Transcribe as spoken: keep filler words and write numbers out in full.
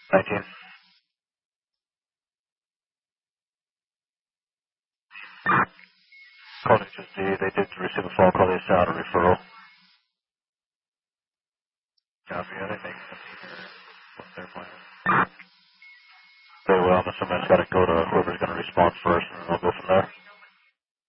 nineteen. Call H S D. They did receive a phone call. They sent out a referral. Copy. I didn't make what's their plan. Very well. I'm assuming it's got to go to whoever's going to respond first, and we'll go from there.